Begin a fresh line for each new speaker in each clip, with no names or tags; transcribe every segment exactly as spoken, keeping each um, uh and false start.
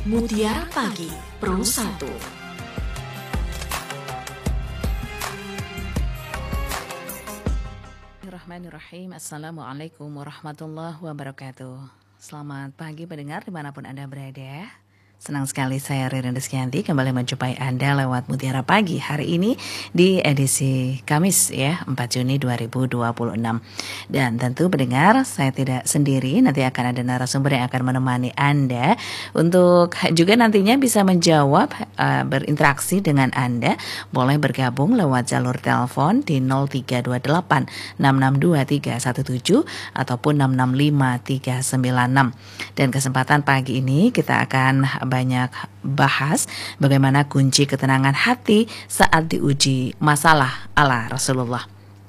Mutiara Pagi Pro satu. Bismillahirrahmanirrahim. Assalamualaikum warahmatullahi wabarakatuh. Selamat pagi pendengar dimanapun Anda berada. Senang sekali saya Ririn Rizkyanti kembali menjumpai Anda lewat Mutiara Pagi hari ini di edisi Kamis ya empat Juni dua ribu dua puluh enam. Dan tentu pendengar saya tidak sendiri, nanti akan ada narasumber yang akan menemani Anda untuk juga nantinya bisa menjawab uh, berinteraksi dengan Anda. Boleh bergabung lewat jalur telepon di nol tiga dua delapan enam enam dua tiga satu tujuh ataupun enam enam lima tiga sembilan enam. Dan kesempatan pagi ini kita akan banyak bahas bagaimana kunci ketenangan hati saat diuji masalah ala Rasulullah.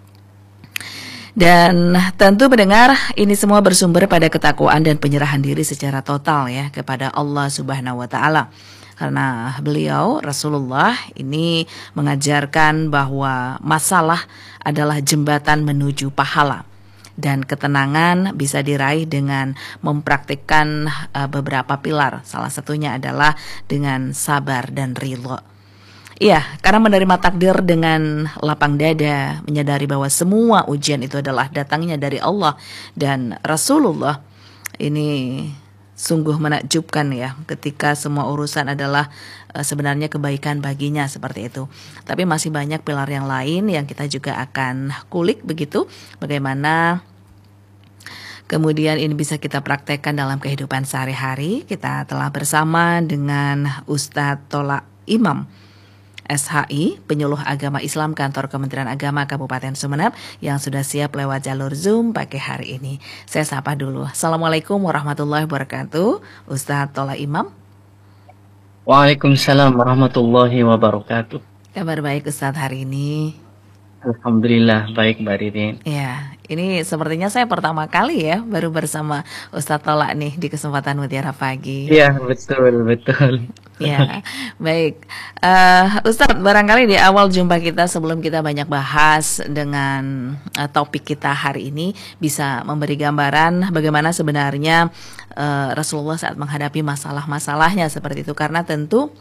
Dan tentu mendengar ini semua bersumber pada ketakwaan dan penyerahan diri secara total ya kepada Allah Subhanahu wa taala. Karena beliau Rasulullah ini mengajarkan bahwa masalah adalah jembatan menuju pahala. Dan ketenangan bisa diraih dengan mempraktikkan uh, beberapa pilar. Salah satunya adalah dengan sabar dan ridho. Iya, karena menerima takdir dengan lapang dada, menyadari bahwa semua ujian itu adalah datangnya dari Allah dan Rasulullah. Ini sungguh menakjubkan ya, ketika semua urusan adalah uh, sebenarnya kebaikan baginya seperti itu. Tapi masih banyak pilar yang lain yang kita juga akan kulik begitu, bagaimana kemudian ini bisa kita praktekkan dalam kehidupan sehari-hari. Kita telah bersama dengan Ustadz Thola Imam S H I, penyuluh agama Islam kantor Kementerian Agama Kabupaten Sumeneb yang sudah siap lewat jalur Zoom pagi hari ini. Saya sapa dulu. Assalamualaikum warahmatullahi wabarakatuh. Ustadz Thola Imam.
Waalaikumsalam warahmatullahi wabarakatuh.
Kabar baik Ustadz hari ini?
Alhamdulillah baik Mbak Ririn.
Ya, ini sepertinya saya pertama kali ya baru bersama Ustadz Thola nih di kesempatan Mutiara Pagi.
Iya betul betul.
Ya, baik. Uh, Ustadz, barangkali di awal jumpa kita sebelum kita banyak bahas dengan uh, topik kita hari ini bisa memberi gambaran bagaimana sebenarnya uh, Rasulullah saat menghadapi masalah-masalahnya seperti itu. Karena tentu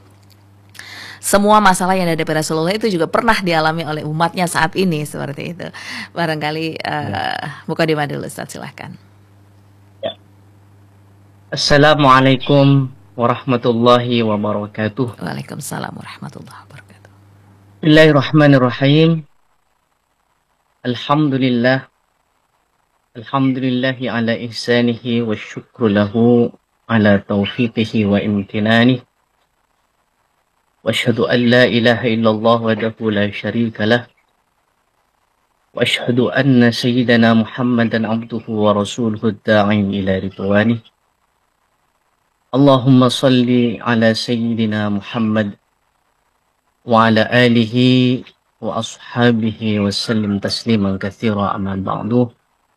semua masalah yang dihadapi Rasulullah itu juga pernah dialami oleh umatnya saat ini seperti itu. Barangkali uh, buka di dulu Ustaz, silahkan.
Ya. Assalamualaikum warahmatullahi wabarakatuh.
Waalaikumsalam warahmatullahi wabarakatuh.
Bismillahirrahmanirrahim. Alhamdulillah. Alhamdulillahi ala ihsanihi wa syukru lahu ala taufiqihi wa imtinanihi. وأشهد أن لا إله إلا الله وحده لا شريك له وأشهد أن سيدنا محمدا عبده ورسوله الداعي إلى رضوانه اللهم صل على سيدنا محمد وعلى آله وأصحابه وسلم تسليما كثيرا أما بعد.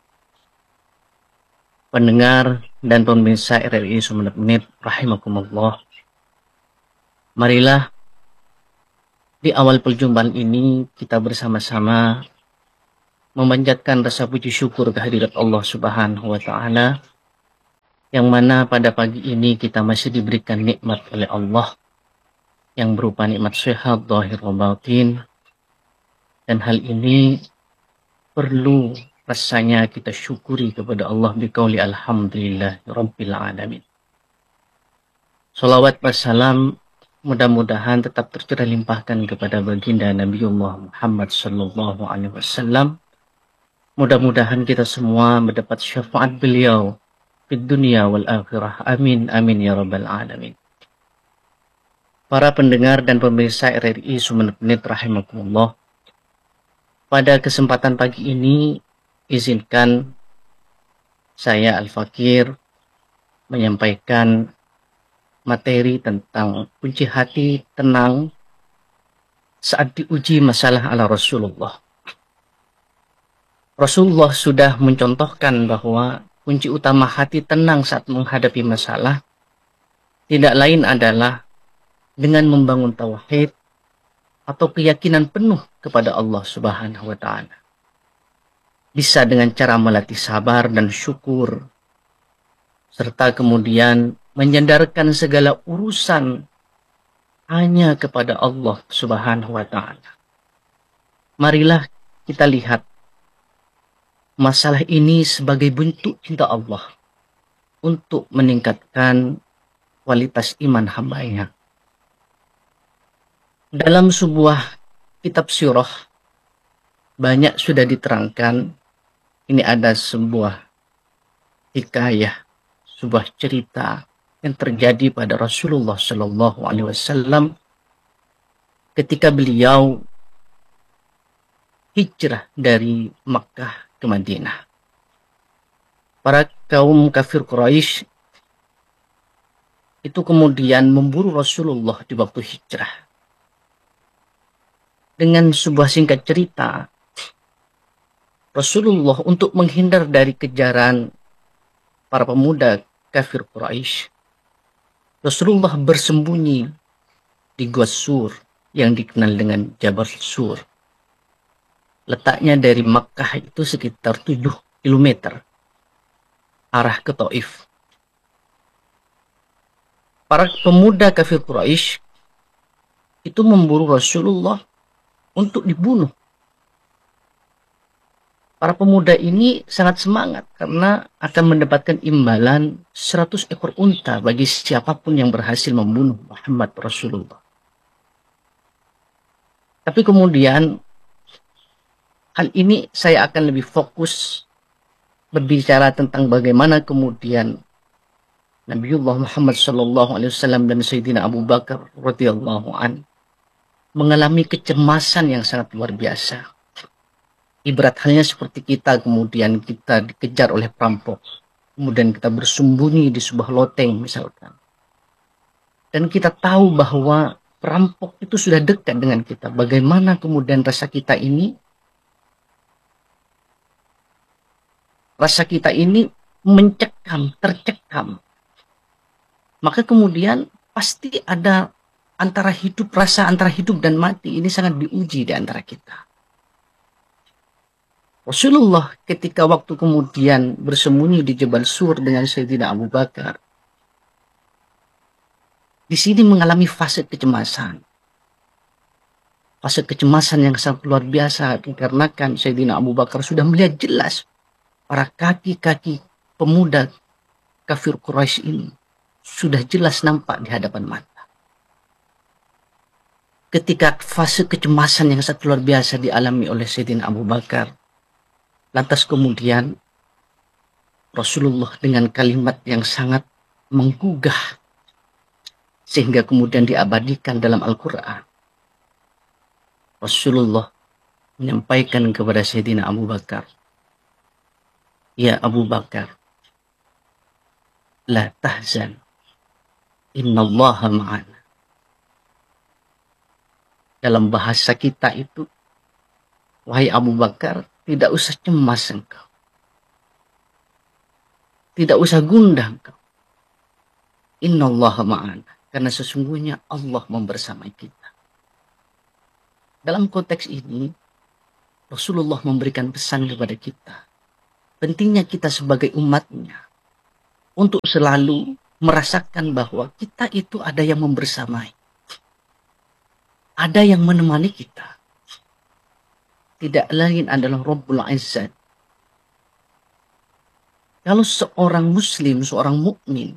Pendengar dan pemirsa R R I Sumeneb Net rahimakumullah, marilah di awal perjumpaan ini kita bersama-sama memanjatkan rasa puji syukur kehadirat Allah Subhanahu wa taala, yang mana pada pagi ini kita masih diberikan nikmat oleh Allah yang berupa nikmat sehat zahir wa batin, dan hal ini perlu rasanya kita syukuri kepada Allah biqauli alhamdulillah rabbil alamin. Salawat wassalam mudah-mudahan tetap tercurah limpahkan kepada baginda Nabiullah Muhammad sallallahu alaihi wasallam. Mudah-mudahan kita semua mendapat syafaat beliau di dunia wal akhirah. Amin amin ya rabbal alamin. Para pendengar dan pemirsa R R I Sumeneb Net rahimakumullah, pada kesempatan pagi ini izinkan saya Al-Fakir menyampaikan materi tentang kunci hati tenang saat diuji masalah ala Rasulullah. Rasulullah sudah mencontohkan bahwa kunci utama hati tenang saat menghadapi masalah tidak lain adalah dengan membangun tauhid atau keyakinan penuh kepada Allah Subhanahu wa taala. Bisa dengan cara melatih sabar dan syukur, serta kemudian menyandarkan segala urusan hanya kepada Allah Subhanahu wa Ta'ala. Marilah kita lihat masalah ini sebagai bentuk cinta Allah untuk meningkatkan kualitas iman hambanya. Dalam sebuah kitab sirah banyak sudah diterangkan, ini ada sebuah hikayah, sebuah cerita yang terjadi pada Rasulullah Shallallahu Alaihi Wasallam ketika beliau hijrah dari Makkah ke Madinah. Para kaum kafir Quraisy itu kemudian memburu Rasulullah di waktu hijrah. Dengan sebuah singkat cerita, Rasulullah untuk menghindar dari kejaran para pemuda kafir Quraisy, Rasulullah bersembunyi di Gua Sur yang dikenal dengan Jabal Sur. Letaknya dari Makkah itu sekitar tujuh kilometer arah ke Taif. Para pemuda kafir Quraisy itu memburu Rasulullah untuk dibunuh. Para pemuda ini sangat semangat karena akan mendapatkan imbalan seratus ekor unta bagi siapapun yang berhasil membunuh Muhammad Rasulullah. Tapi kemudian hal ini saya akan lebih fokus berbicara tentang bagaimana kemudian Nabiullah Muhammad Sallallahu Alaihi Wasallam dan Sayyidina Abu Bakar radhiyallahu an mengalami kecemasan yang sangat luar biasa. Ibarat halnya seperti kita kemudian kita dikejar oleh perampok, kemudian kita bersembunyi di sebuah loteng misalkan. Dan kita tahu bahwa perampok itu sudah dekat dengan kita. Bagaimana kemudian rasa kita ini? Rasa kita ini mencekam, tercekam. Maka kemudian pasti ada antara hidup, rasa antara hidup dan mati ini sangat diuji di antara kita. Rasulullah ketika waktu kemudian bersembunyi di Jabal Sur dengan Sayyidina Abu Bakar, di sini mengalami fase kecemasan. Fase kecemasan yang sangat luar biasa dikarenakan Sayyidina Abu Bakar sudah melihat jelas para kaki-kaki pemuda kafir Quraisy ini sudah jelas nampak di hadapan mata. Ketika fase kecemasan yang sangat luar biasa dialami oleh Sayyidina Abu Bakar, lantas kemudian Rasulullah dengan kalimat yang sangat menggugah sehingga kemudian diabadikan dalam Al-Quran. Rasulullah menyampaikan kepada Sayyidina Abu Bakar, "Ya Abu Bakar, la tahzan, innallaha ma'ana." Dalam bahasa kita itu, wahai Abu Bakar, tidak usah cemas engkau. Tidak usah gundah engkau. Innallaha ma'ana. Karena sesungguhnya Allah membersamai kita. Dalam konteks ini, Rasulullah memberikan pesan kepada kita. Pentingnya kita sebagai umatnya untuk selalu merasakan bahwa kita itu ada yang membersamai. Ada yang menemani kita. Tidak lain adalah Rabbul Izzat. Kalau seorang muslim, seorang mukmin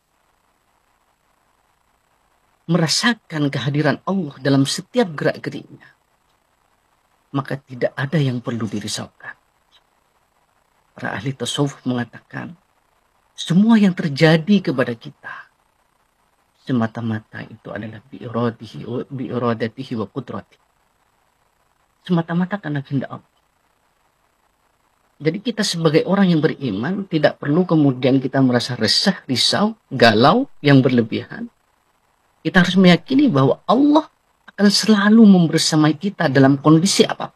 merasakan kehadiran Allah dalam setiap gerak-geriknya, maka tidak ada yang perlu dirisaukan. Para ahli tasawuf mengatakan, semua yang terjadi kepada kita semata-mata itu adalah biiradatihi wa biiradatihi wa qudratihi. Semata-mata karena kehendak Allah. Jadi kita sebagai orang yang beriman tidak perlu kemudian kita merasa resah, risau, galau yang berlebihan. Kita harus meyakini bahwa Allah akan selalu membersamai kita dalam kondisi apapun.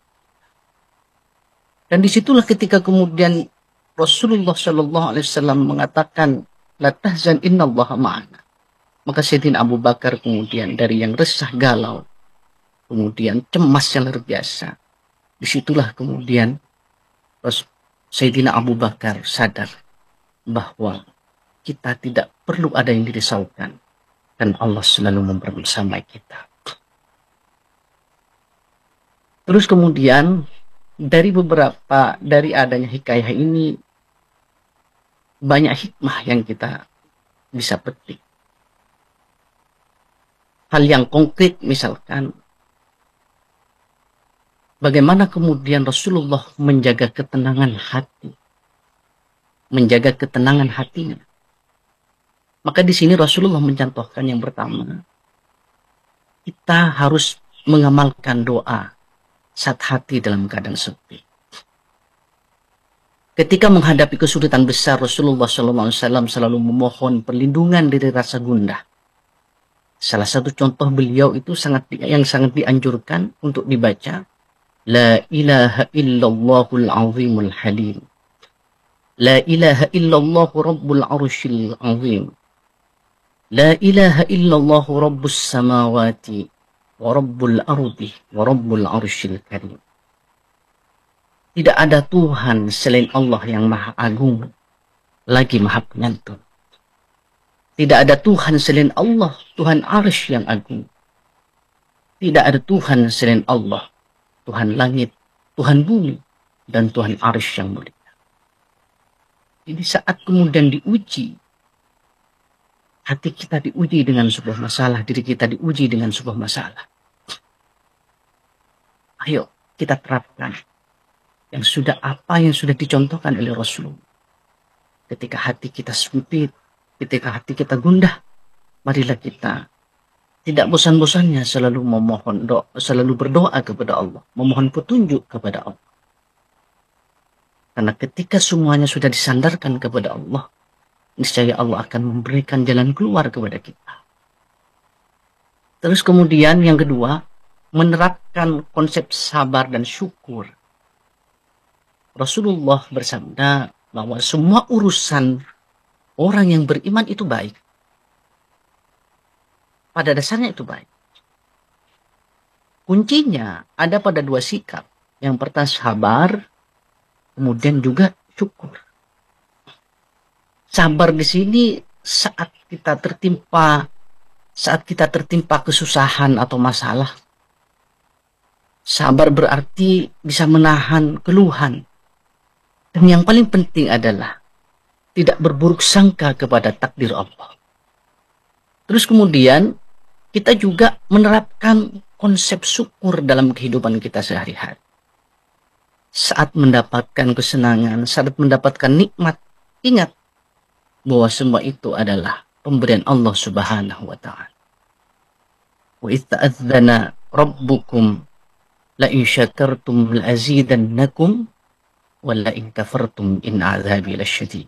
Dan disitulah ketika kemudian Rasulullah Shallallahu Alaihi Wasallam mengatakan, "La tahzan, innallaha ma'ana." Maka Sayyidina Abu Bakar kemudian dari yang resah galau, kemudian cemas yang luar biasa. Disitulah kemudian Sayyidina Abu Bakar sadar bahwa kita tidak perlu ada yang dirisaukan. Dan Allah selalu mempersamai kita. Terus kemudian dari beberapa, dari adanya hikayah ini, banyak hikmah yang kita bisa petik. Hal yang konkret misalkan, bagaimana kemudian Rasulullah menjaga ketenangan hati. Menjaga ketenangan hatinya. Maka di sini Rasulullah mencontohkan yang pertama, kita harus mengamalkan doa saat hati dalam keadaan sepi. Ketika menghadapi kesulitan besar, Rasulullah shallallahu alaihi wasallam selalu memohon perlindungan dari rasa gundah. Salah satu contoh beliau itu sangat yang sangat dianjurkan untuk dibaca, La ilaha illallahul azimul halim. La ilaha illallahu rabbul arshil azim. La ilaha illallahu rabbus samawati wa rabbul ardi wa rabbul arshil karim. Tidak ada Tuhan selain Allah yang maha agung, lagi maha penyantun. Tidak ada Tuhan selain Allah, Tuhan arsy yang agung. Tidak ada Tuhan selain Allah, Tuhan langit, Tuhan bumi, dan Tuhan arsy yang mulia. Jadi saat kemudian diuji, hati kita diuji dengan sebuah masalah, diri kita diuji dengan sebuah masalah. Ayo kita terapkan yang sudah apa yang sudah dicontohkan oleh Rasulullah. Ketika hati kita sempit, ketika hati kita gundah, marilah kita tidak bosan-bosannya selalu memohon doa, selalu berdoa kepada Allah, memohon petunjuk kepada Allah. Karena ketika semuanya sudah disandarkan kepada Allah, niscaya Allah akan memberikan jalan keluar kepada kita. Terus kemudian yang kedua, menerapkan konsep sabar dan syukur. Rasulullah bersabda bahwa semua urusan orang yang beriman itu baik. Pada dasarnya itu baik. Kuncinya ada pada dua sikap. Yang pertama sabar, kemudian juga syukur. Sabar di sini saat kita tertimpa, saat kita tertimpa kesusahan atau masalah. Sabar berarti bisa menahan keluhan. Dan yang paling penting adalah tidak berburuk sangka kepada takdir Allah. Terus kemudian kita juga menerapkan konsep syukur dalam kehidupan kita sehari-hari. Saat mendapatkan kesenangan, saat mendapatkan nikmat, ingat bahwa semua itu adalah pemberian Allah Subhanahu wa taala. Wa idz ta'adzana rabbukum la in syakartum la azidannakum wa la in kafartum in 'adzabi lasyadid.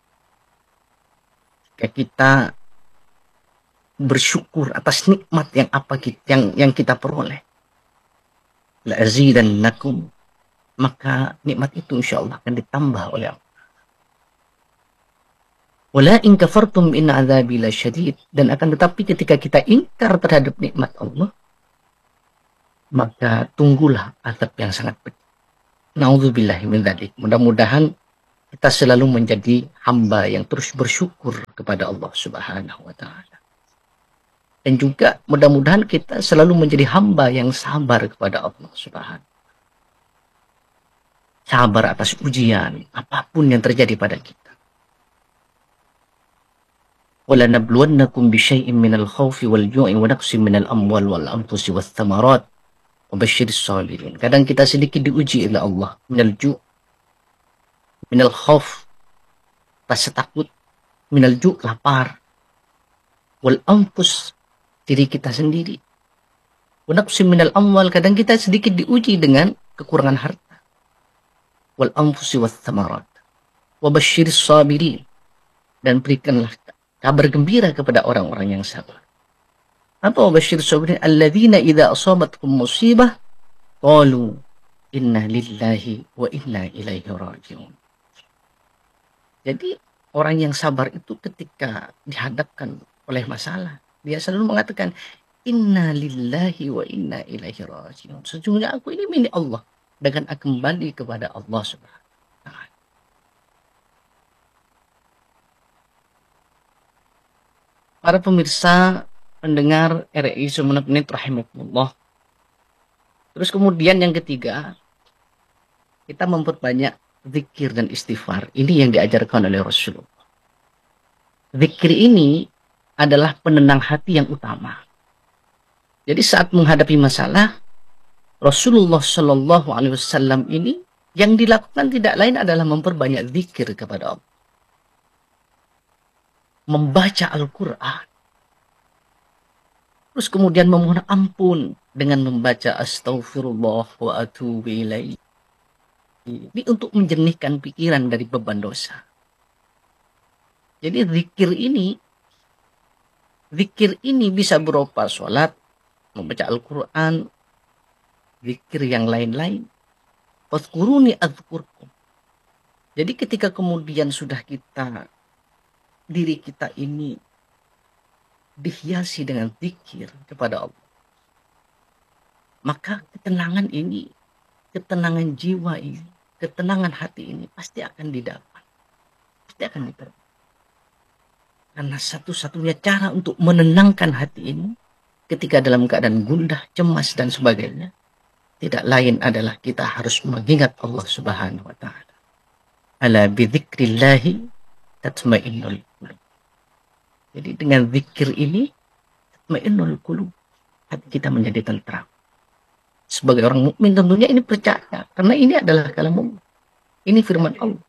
Jika kita bersyukur atas nikmat yang apa kita, yang yang kita peroleh, la azidannakum, maka nikmat itu insya Allah akan ditambah oleh Allah. Wala in kafartum in adzabi lasyadid, dan akan tetapi ketika kita ingkar terhadap nikmat Allah, maka tunggulah azab yang sangat pedih. Nauzubillahi min dzalik. Mudah-mudahan kita selalu menjadi hamba yang terus bersyukur kepada Allah Subhanahu wa taala. Dan juga mudah-mudahan kita selalu menjadi hamba yang sabar kepada Allah Subhanahu. Sabar atas ujian apapun yang terjadi pada kita. Wala nabluwannakum bisyai'in minal khaufi wal ju'i wa naqsin minal amwal wal anfusi wath thamarat wa basyiris sabirin. Kadang kita sedikit diuji oleh Allah, minal ju', minal khauf, rasa takut, minal ju', lapar, wal anfus, diri kita sendiri, wa naqsin minal amwal, kadang kita sedikit diuji dengan kekurangan harta, wal anfusi wath thamarat wa basyiris sabirin, dan berikanlah kabar gembira kepada orang-orang yang sabar. Apa wabashir sabirin? Alladzina idza asabatkum musibah qalu inna lillahi wa inna ilaihi raji'un. Jadi orang yang sabar itu ketika dihadapkan oleh masalah, dia selalu mengatakan inna lillahi wa inna ilaihi raji'un. Sesungguhnya aku ini milik Allah dan akan kembali kepada Allah Subhanahu wa taala. para pemirsa pendengar R R I Sumeneb Net rahimakumullah. Terus kemudian yang ketiga, kita memperbanyak zikir dan istighfar. Ini yang diajarkan oleh Rasulullah. Zikir ini adalah penenang hati yang utama. Jadi saat menghadapi masalah, Rasulullah Shallallahu Alaihi Wasallam ini yang dilakukan tidak lain adalah memperbanyak zikir kepada Allah, membaca Al-Quran, terus kemudian memohon ampun dengan membaca Astaghfirullah wa atubu ilaih. Ini untuk menjernihkan pikiran dari beban dosa. Jadi zikir ini, zikir ini bisa berupa sholat, membaca Al-Quran, zikir yang lain-lain. Fadhkuruni adzkurkum. Jadi ketika kemudian sudah kita, diri kita ini dihiasi dengan zikir kepada Allah, maka ketenangan ini, ketenangan jiwa ini, ketenangan hati ini pasti akan didapat. Pasti akan didapat. Karena satu-satunya cara untuk menenangkan hati ini ketika dalam keadaan gundah, cemas dan sebagainya, tidak lain adalah kita harus mengingat Allah Subhanahu wa taala. Ala bidzikrillahi tatmainnul qulub. Jadi dengan zikir ini tatmainnul qulub, hati kita menjadi tentram. Sebagai orang mukmin tentunya ini percaya, karena ini adalah kalam Allah. Ini firman Allah.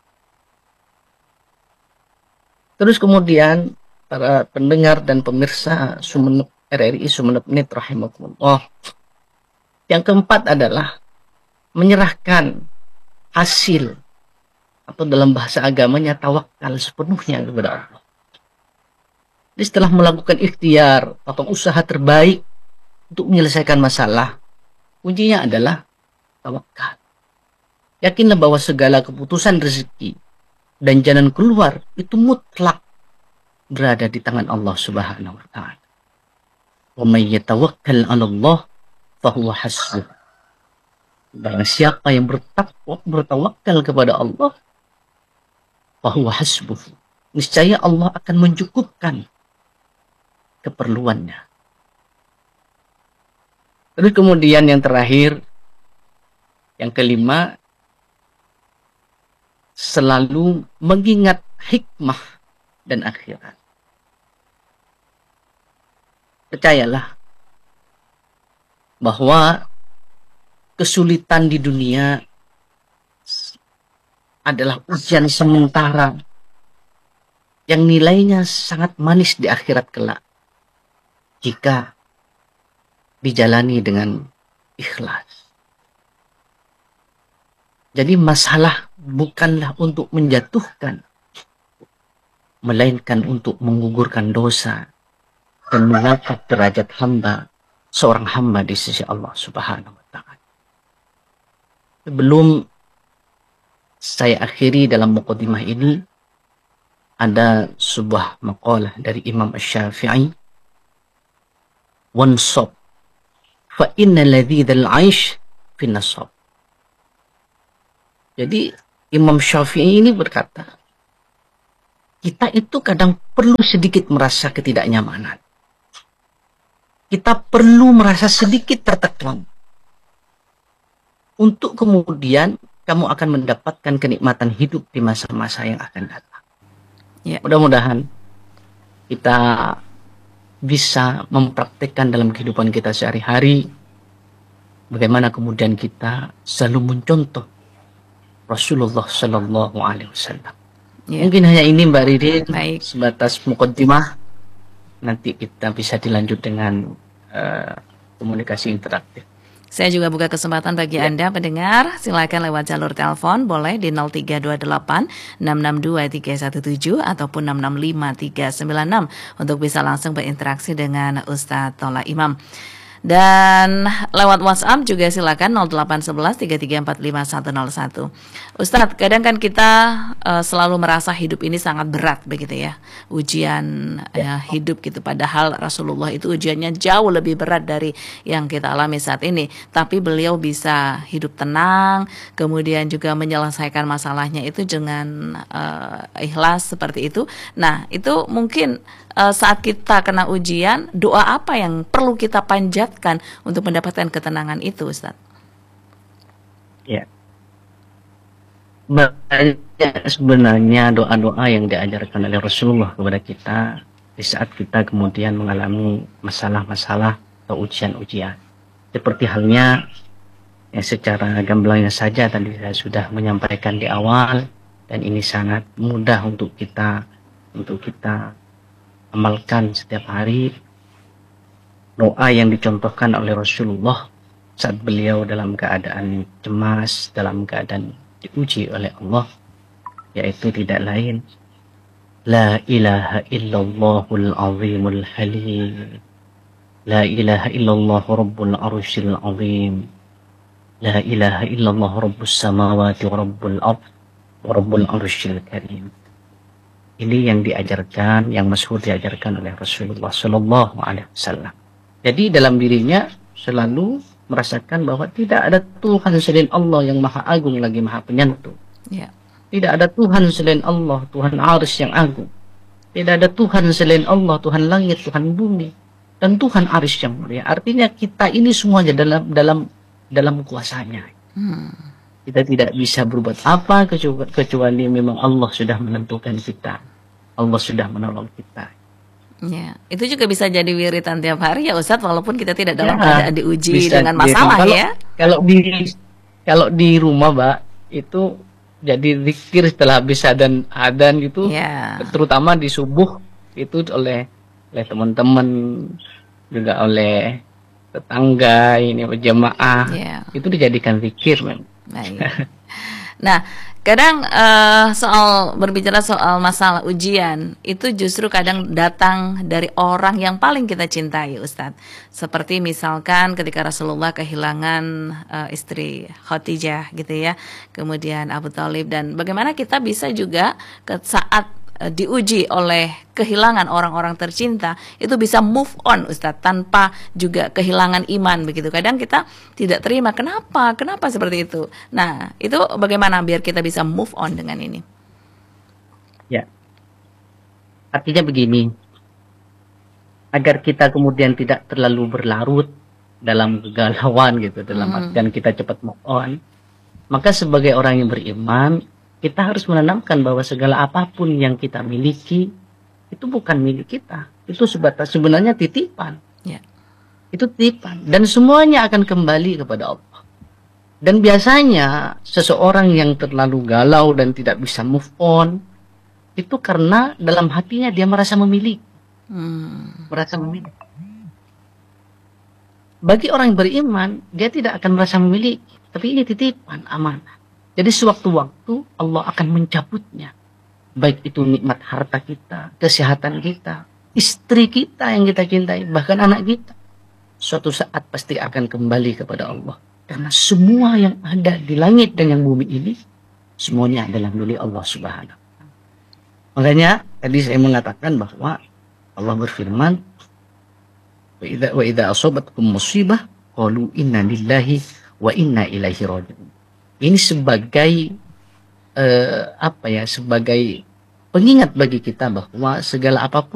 Terus kemudian para pendengar dan pemirsa Sumeneb R R I Sumeneb Net rahimakumullah. Yang keempat adalah menyerahkan hasil atau dalam bahasa agamanya tawakal sepenuhnya kepada Allah. Jadi setelah melakukan ikhtiar atau usaha terbaik untuk menyelesaikan masalah, kuncinya adalah tawakal. Yakinlah bahwa segala keputusan rezeki dan jalan keluar itu mutlak berada di tangan Allah Subhanahu wa taala. Wa may yatawakkal 'ala Allah fahuwa hasbuh. Barang siapa yang bertakwa, bertawakal kepada Allah, fahuwa hasbuh. Niscaya Allah akan mencukupkan keperluannya. Terus kemudian yang terakhir, yang kelima, selalu mengingat hikmah dan akhirat. Percayalah bahwa kesulitan di dunia adalah ujian sementara yang nilainya sangat manis di akhirat kelak jika dijalani dengan ikhlas. Jadi masalah bukanlah untuk menjatuhkan, melainkan untuk menggugurkan dosa dan mengangkat derajat hamba, seorang hamba di sisi Allah Subhanahu wa taala. Sebelum saya akhiri dalam muqaddimah ini, ada sebuah maqalah dari Imam Asy-Syafi'i, "Wansab fa inna ladzidal 'aish fi nasab." Jadi Imam Syafi'i ini berkata, kita itu kadang perlu sedikit merasa ketidaknyamanan. Kita perlu merasa sedikit tertekan. Untuk kemudian kamu akan mendapatkan kenikmatan hidup di masa-masa yang akan datang. Ya. Mudah-mudahan kita bisa mempraktekkan dalam kehidupan kita sehari-hari bagaimana kemudian kita selalu mencontoh Rasulullah Shallallahu Alaihi Wasallam. Ya. Mungkin hanya ini Mbak Ridin. Baik. Sebatas muqaddimah. Nanti kita bisa dilanjut dengan uh, komunikasi interaktif.
Saya juga buka kesempatan bagi ya. Anda pendengar, silakan lewat jalur telepon, boleh di nol tiga dua delapan enam enam dua tiga satu tujuh ataupun enam enam lima tiga sembilan enam untuk bisa langsung berinteraksi dengan Ustadz Thola Imam. Dan lewat WhatsApp juga silakan nol delapan satu satu tiga tiga empat lima satu nol satu. Ustadz, kadang kan kita uh, selalu merasa hidup ini sangat berat begitu ya, ujian uh, hidup gitu. Padahal Rasulullah itu ujiannya jauh lebih berat dari yang kita alami saat ini. Tapi beliau bisa hidup tenang, kemudian juga menyelesaikan masalahnya itu dengan uh, ikhlas seperti itu. Nah itu mungkin uh, saat kita kena ujian, doa apa yang perlu kita panjatkan untuk mendapatkan ketenangan itu, Ustaz?
Ya, banyak sebenarnya doa-doa yang diajarkan oleh Rasulullah kepada kita di saat kita kemudian mengalami masalah-masalah atau ujian-ujian. Seperti halnya yang secara gamblangnya saja tadi saya sudah menyampaikan di awal, dan ini sangat mudah untuk kita untuk kita amalkan setiap hari. Doa yang dicontohkan oleh Rasulullah saat beliau dalam keadaan cemas, dalam keadaan diuji oleh Allah, yaitu tidak lain, La ilaha illallahul azimul halim, La ilaha illallah rabbul arsyil azim, La ilaha illallah rabbus samawati wa rabbul ard wa rabbul arsyil karim. Ini yang diajarkan, yang masyhur diajarkan oleh Rasulullah sallallahu alaihi wasallam. Jadi dalam dirinya selalu merasakan bahwa tidak ada Tuhan selain Allah yang maha agung lagi maha penyantun.
Ya.
Tidak ada Tuhan selain Allah, Tuhan Arsy yang agung. Tidak ada Tuhan selain Allah, Tuhan langit, Tuhan bumi, dan Tuhan Arsy yang mulia. Artinya kita ini semuanya dalam dalam dalam kuasanya. Hmm. Kita tidak bisa berbuat apa kecuali, kecuali memang Allah sudah menentukan kita. Allah sudah menolong kita.
Ya, itu juga bisa jadi wiritan tiap hari ya Ustadz, walaupun kita tidak dalam
Ya,
keadaan diuji
bisa
dengan masalah
kalau,
ya.
Kalau di kalau di rumah, Mbak, itu jadi zikir setelah habis adan adan gitu, ya. Terutama di subuh itu oleh oleh teman-teman, juga oleh tetangga ini berjamaah, ya. Itu dijadikan zikir, memang.
Baik. Nah, kadang uh, soal berbicara soal masalah ujian itu justru kadang datang dari orang yang paling kita cintai, Ustadz. Seperti misalkan ketika Rasulullah kehilangan uh, istri Khadijah gitu ya, kemudian Abu Thalib, dan bagaimana kita bisa juga ke saat uh, diuji oleh kehilangan orang-orang tercinta itu bisa move on, Ustadz, tanpa juga kehilangan iman begitu. Kadang kita tidak terima, kenapa? Kenapa seperti itu? Nah, itu bagaimana biar kita bisa move on dengan ini?
Ya, artinya begini, agar kita kemudian tidak terlalu berlarut dalam kegalauan gitu, dalam hmm. artian kita cepat move on, maka sebagai orang yang beriman, kita harus menanamkan bahwa segala apapun yang kita miliki itu bukan milik kita, itu sebatas sebenarnya titipan, ya. Itu titipan, dan semuanya akan kembali kepada Allah. Dan biasanya seseorang yang terlalu galau dan tidak bisa move on itu karena dalam hatinya dia merasa memiliki, hmm. merasa memiliki. Bagi orang yang beriman, dia tidak akan merasa memiliki, tapi ini titipan, amanah. Jadi sewaktu-waktu Allah akan mencabutnya. Baik itu nikmat harta kita, kesehatan kita, istri kita yang kita cintai, bahkan anak kita. Suatu saat pasti akan kembali kepada Allah. Karena semua yang ada di langit dan yang bumi ini, semuanya adalah milik Allah Subhanahu. Makanya tadi saya mengatakan bahwa Allah berfirman, wa idza asabatkum musibah qalu inna lillahi wa inna ilaihi raji'un. Ini sebagai uh, apa ya, sebagai pengingat bagi kita bahwa segala apapun